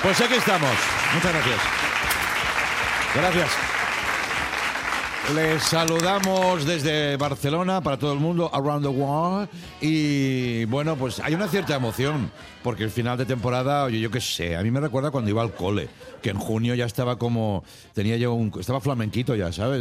Pues aquí estamos. Muchas gracias. Gracias. Les saludamos desde Barcelona para todo el mundo, around the world. Y bueno, pues hay una cierta emoción, porque el final de temporada, oye, yo qué sé, a mí me recuerda cuando iba al cole, que en junio ya estaba como, estaba flamenquito ya, ¿sabes?